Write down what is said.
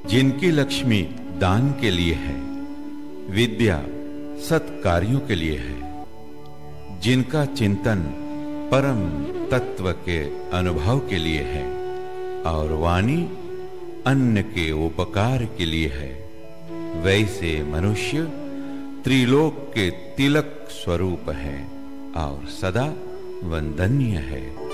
जिनकी लक्ष्मी दान के लिए है, विद्या सत्कार्यों के लिए है, जिनका चिंतन परम तत्व के अनुभव के लिए है और वाणी अन्य के उपकार के लिए है, वैसे मनुष्य त्रिलोक के तिलक स्वरूप है और सदा वंदनीय है।